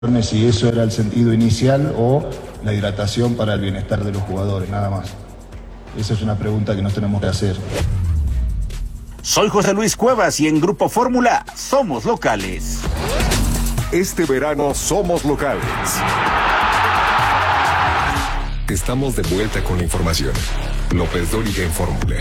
Si eso era el sentido inicial o la hidratación para el bienestar de los jugadores, nada más. Esa es una pregunta que nos tenemos que hacer. Soy José Luis Cuevas y en Grupo Fórmula somos locales. Este verano somos locales. Estamos de vuelta con la información. López Dóriga en Fórmula.